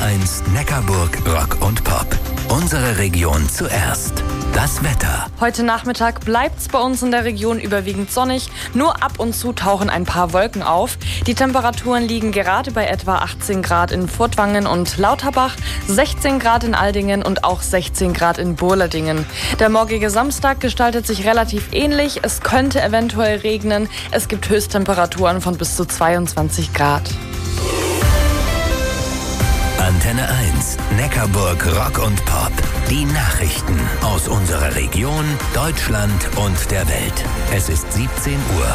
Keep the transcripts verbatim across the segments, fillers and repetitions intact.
eins Neckarburg Rock und Pop. Unsere Region zuerst. Das Wetter. Heute Nachmittag bleibt's bei uns in der Region überwiegend sonnig. Nur ab und zu tauchen ein paar Wolken auf. Die Temperaturen liegen gerade bei etwa achtzehn Grad in Furtwangen und Lauterbach, sechzehn Grad in Aldingen und auch sechzehn Grad in Burladingen. Der morgige Samstag gestaltet sich relativ ähnlich. Es könnte eventuell regnen. Es gibt Höchsttemperaturen von bis zu zweiundzwanzig Grad. Antenne eins, Neckarburg Rock und Pop. Die Nachrichten aus unserer Region, Deutschland und der Welt. Es ist siebzehn Uhr.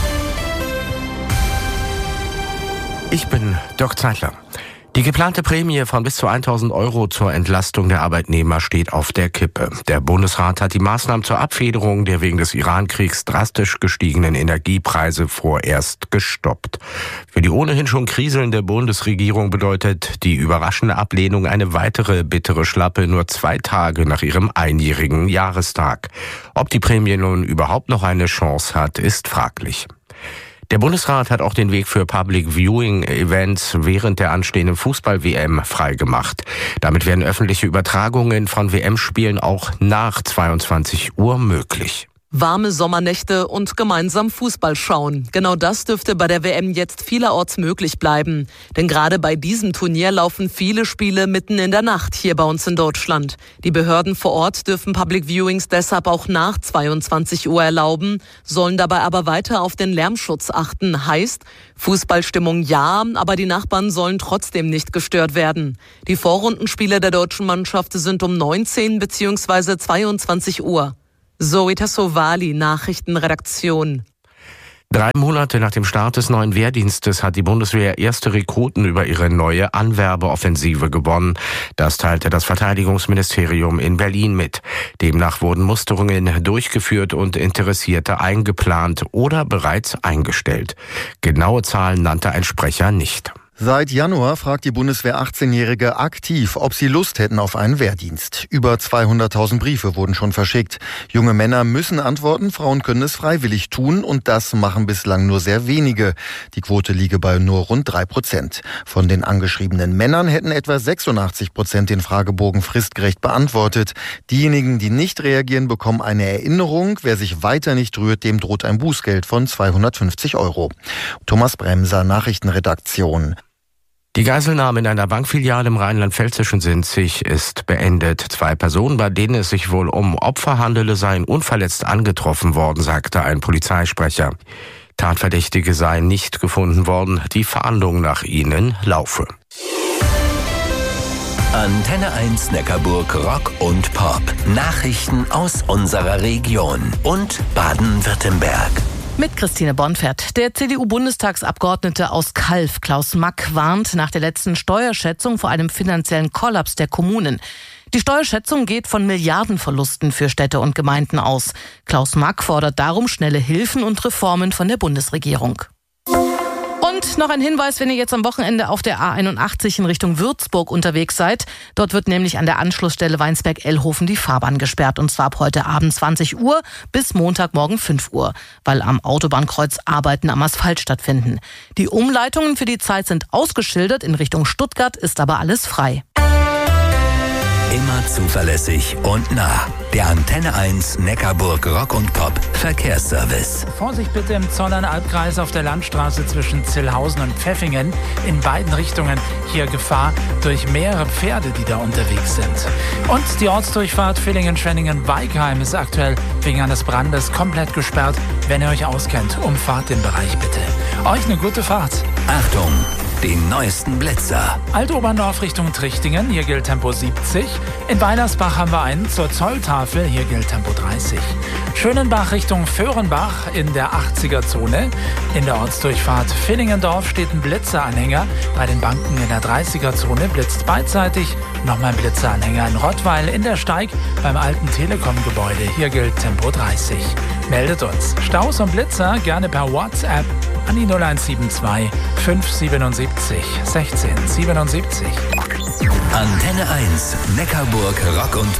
Ich bin Dirk Zeitler. Die geplante Prämie von bis zu tausend Euro zur Entlastung der Arbeitnehmer steht auf der Kippe. Der Bundesrat hat die Maßnahmen zur Abfederung der wegen des Iran-Kriegs drastisch gestiegenen Energiepreise vorerst gestoppt. Für die ohnehin schon kriselnde Bundesregierung bedeutet die überraschende Ablehnung eine weitere bittere Schlappe nur zwei Tage nach ihrem einjährigen Jahrestag. Ob die Prämie nun überhaupt noch eine Chance hat, ist fraglich. Der Bundesrat hat auch den Weg für Public Viewing Events während der anstehenden Fußball-W M freigemacht. Damit werden öffentliche Übertragungen von W M-Spielen auch nach zweiundzwanzig Uhr möglich. Warme Sommernächte und gemeinsam Fußball schauen. Genau das dürfte bei der W M jetzt vielerorts möglich bleiben. Denn gerade bei diesem Turnier laufen viele Spiele mitten in der Nacht hier bei uns in Deutschland. Die Behörden vor Ort dürfen Public Viewings deshalb auch nach zweiundzwanzig Uhr erlauben, sollen dabei aber weiter auf den Lärmschutz achten. Heißt, Fußballstimmung ja, aber die Nachbarn sollen trotzdem nicht gestört werden. Die Vorrundenspiele der deutschen Mannschaft sind um neunzehn bzw. zweiundzwanzig Uhr. Zoe Tassovali, Nachrichtenredaktion. Drei Monate nach dem Start des neuen Wehrdienstes hat die Bundeswehr erste Rekruten über ihre neue Anwerbeoffensive gewonnen. Das teilte das Verteidigungsministerium in Berlin mit. Demnach wurden Musterungen durchgeführt und Interessierte eingeplant oder bereits eingestellt. Genaue Zahlen nannte ein Sprecher nicht. Seit Januar fragt die Bundeswehr achtzehnjährige aktiv, ob sie Lust hätten auf einen Wehrdienst. Über zweihunderttausend Briefe wurden schon verschickt. Junge Männer müssen antworten, Frauen können es freiwillig tun und das machen bislang nur sehr wenige. Die Quote liege bei nur rund drei Prozent. Von den angeschriebenen Männern hätten etwa sechsundachtzig Prozent den Fragebogen fristgerecht beantwortet. Diejenigen, die nicht reagieren, bekommen eine Erinnerung. Wer sich weiter nicht rührt, dem droht ein Bußgeld von zweihundertfünfzig Euro. Thomas Bremser, Nachrichtenredaktion. Die Geiselnahme in einer Bankfiliale im rheinland-pfälzischen Sinzig ist beendet. Zwei Personen, bei denen es sich wohl um Opfer handele, seien unverletzt angetroffen worden, sagte ein Polizeisprecher. Tatverdächtige seien nicht gefunden worden. Die Fahndung nach ihnen laufe. Antenne eins Neckarburg Rock und Pop. Nachrichten aus unserer Region und Baden-Württemberg. Mit Christine Bonfert. Der C D U-Bundestagsabgeordnete aus Calw, Klaus Mack, warnt nach der letzten Steuerschätzung vor einem finanziellen Kollaps der Kommunen. Die Steuerschätzung geht von Milliardenverlusten für Städte und Gemeinden aus. Klaus Mack fordert darum schnelle Hilfen und Reformen von der Bundesregierung. Und noch ein Hinweis, wenn ihr jetzt am Wochenende auf der A einundachtzig in Richtung Würzburg unterwegs seid. Dort wird nämlich an der Anschlussstelle Weinsberg-Ellhofen die Fahrbahn gesperrt. Und zwar ab heute Abend zwanzig Uhr bis Montagmorgen fünf Uhr, weil am Autobahnkreuz Arbeiten am Asphalt stattfinden. Die Umleitungen für die Zeit sind ausgeschildert. In Richtung Stuttgart ist aber alles frei. Immer zuverlässig und nah. Der Antenne eins Neckarburg Rock und Pop Verkehrsservice. Vorsicht bitte im Zollernalbkreis auf der Landstraße zwischen Zillhausen und Pfäffingen. In beiden Richtungen hier Gefahr durch mehrere Pferde, die da unterwegs sind. Und die Ortsdurchfahrt Villingen-Schwenningen-Weigheim ist aktuell wegen eines Brandes komplett gesperrt. Wenn ihr euch auskennt, umfahrt den Bereich bitte. Euch eine gute Fahrt. Achtung! Den neuesten Blitzer. Altoberndorf Richtung Trichtingen, hier gilt Tempo siebzig. In Weilersbach haben wir einen zur Zolltafel, hier gilt Tempo dreißig. Schönenbach Richtung Föhrenbach in der achtziger-Zone. In der Ortsdurchfahrt Villingendorf steht ein Blitzeranhänger. Bei den Banken in der dreißiger-Zone blitzt beidseitig. Nochmal ein Blitzeranhänger in Rottweil in der Steig beim alten Telekom-Gebäude. Hier gilt Tempo dreißig. Meldet uns. Staus und Blitzer gerne per WhatsApp an die null eins sieben zwei fünf siebenundsiebzig sechzehn siebenundsiebzig. Antenne eins Neckarburg Rock und